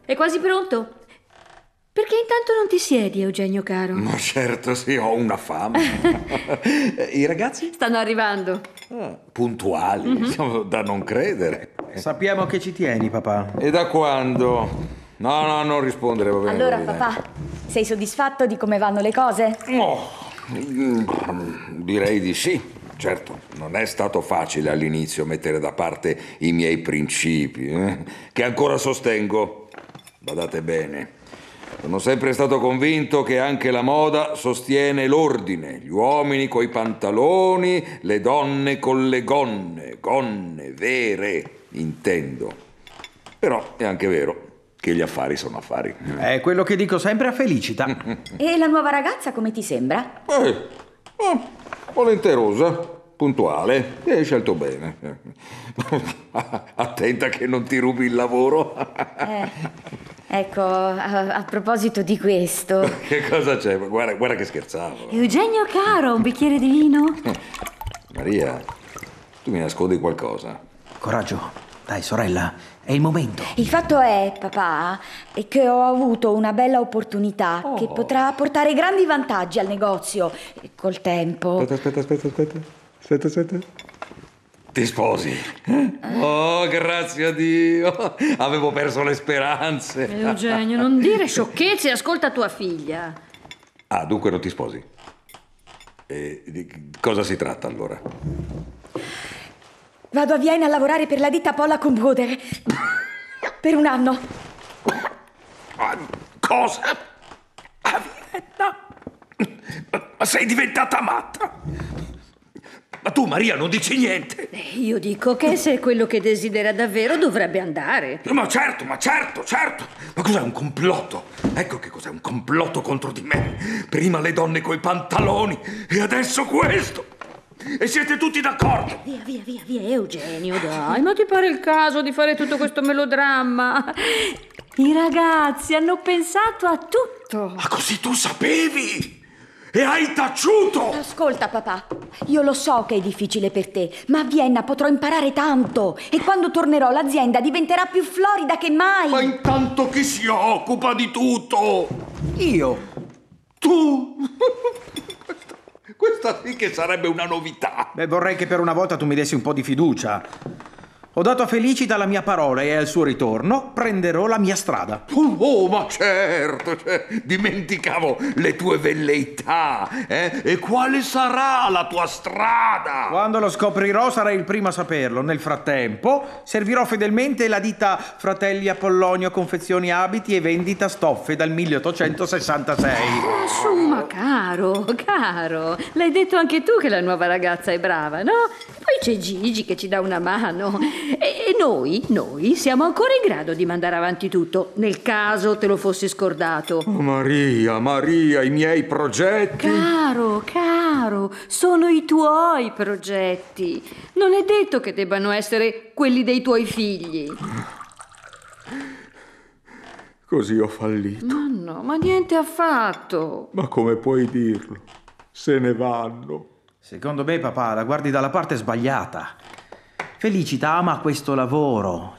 È quasi pronto? Perché intanto non ti siedi, Eugenio caro? Ma certo, sì, ho una fame. I ragazzi? Stanno arrivando. Puntuali, da non credere. Sappiamo che ci tieni, papà. E da quando? No, non rispondere, va bene. Allora, va bene. papà, sei soddisfatto di come vanno le cose? Oh, direi di sì. Certo, non è stato facile all'inizio mettere da parte i miei principi, che ancora sostengo. Badate bene. Sono sempre stato convinto che anche la moda sostiene l'ordine, gli uomini coi pantaloni, le donne con le gonne vere, intendo. Però è anche vero che gli affari sono affari. È quello che dico sempre a Felicita. E la nuova ragazza come ti sembra? Volenterosa, puntuale, e hai scelto bene. Attenta che non ti rubi il lavoro. Ecco, a proposito di questo... Che cosa c'è? Guarda che scherzavo. Eugenio caro, un bicchiere di vino? Maria, tu mi nascondi qualcosa? Coraggio, dai sorella, è il momento. Il fatto è, papà, è che ho avuto una bella opportunità che potrà portare grandi vantaggi al negozio col tempo. Aspetta. Ti sposi? Oh, grazie a Dio. Avevo perso le speranze. Eugenio, non dire sciocchezze, ascolta tua figlia. Ah, dunque non ti sposi? E di cosa si tratta allora? Vado a Vienna a lavorare per la ditta Polla Bruder per un anno. Cosa? A Vienna? Ma sei diventata matta? Ma tu, Maria, non dici niente? Io dico che se è quello che desidera davvero dovrebbe andare. Ma certo. Ma cos'è un complotto? Ecco che cos'è un complotto contro di me. Prima le donne coi pantaloni e adesso questo. E siete tutti d'accordo? Via, Eugenio, dai, ma ti pare il caso di fare tutto questo melodramma? I ragazzi hanno pensato a tutto. Ma così tu sapevi? E hai taciuto! Ascolta, papà, io lo so che è difficile per te, ma a Vienna potrò imparare tanto e quando tornerò l'azienda diventerà più florida che mai. Ma intanto chi si occupa di tutto? Io? Tu? Questa sì che sarebbe una novità. Beh, vorrei che per una volta tu mi dessi un po' di fiducia. Ho dato a Felicita la mia parola e al suo ritorno prenderò la mia strada. Oh, ma certo, dimenticavo le tue velleità, E quale sarà la tua strada? Quando lo scoprirò sarai il primo a saperlo. Nel frattempo servirò fedelmente la ditta Fratelli Apollonio Confezioni Abiti e Vendita Stoffe dal 1866. Insomma, caro, l'hai detto anche tu che la nuova ragazza è brava, no? Poi c'è Gigi che ci dà una mano. E noi siamo ancora in grado di mandare avanti tutto, nel caso te lo fossi scordato. Oh, Maria, i miei progetti. Caro, sono i tuoi progetti. Non è detto che debbano essere quelli dei tuoi figli. Così ho fallito. Ma no, ma niente affatto. Ma come puoi dirlo? Se ne vanno. Secondo me, papà, la guardi dalla parte sbagliata. Felicita ama questo lavoro,